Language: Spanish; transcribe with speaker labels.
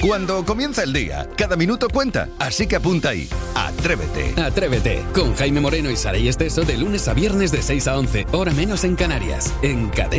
Speaker 1: Cuando comienza el día, cada minuto cuenta, así que apunta ahí. Atrévete.
Speaker 2: Atrévete, con Jaime Moreno y Saray Esteso de lunes a viernes de 6 a 11, hora menos en Canarias, en Cadena.